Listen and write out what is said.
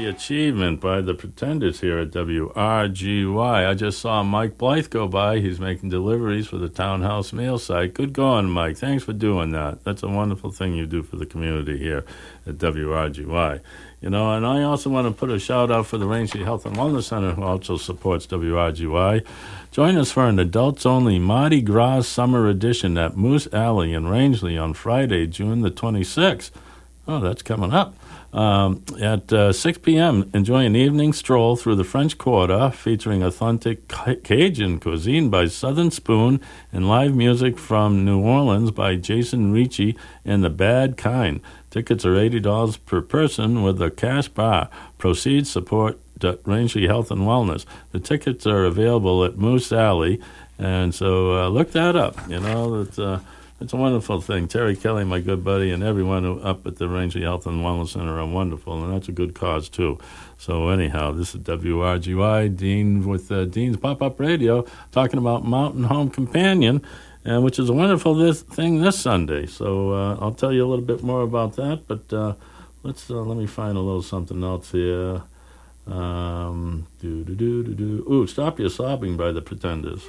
the achievement by the Pretenders here at WRGY. I just saw Mike Blythe go by. He's making deliveries for the Townhouse Mail site. Good going, Mike. Thanks for doing that. That's a wonderful thing you do for the community here at WRGY. And I also want to put a shout-out for the Rangeley Health and Wellness Center, who also supports WRGY. Join us for an adults-only Mardi Gras Summer Edition at Moose Alley in Rangeley on Friday, June the 26th. Oh, that's coming up. At 6 p.m., enjoy an evening stroll through the French Quarter featuring authentic Cajun cuisine by Southern Spoon and live music from New Orleans by Jason Ricci and the Bad Kind. Tickets are $80 per person with a cash bar. Proceeds support Rangeley Health and Wellness. The tickets are available at Moose Alley, and so look that up. It's a wonderful thing. Terry Kelly, my good buddy, and everyone up at the Rangeley Health and Wellness Center are wonderful, and that's a good cause, too. So anyhow, this is WRGY, Dean with Dean's Pop-Up Radio, talking about Mountain Home Companion, which is a wonderful thing this Sunday. So I'll tell you a little bit more about that, but let me find a little something else here. Stop Your Sobbing by the Pretenders.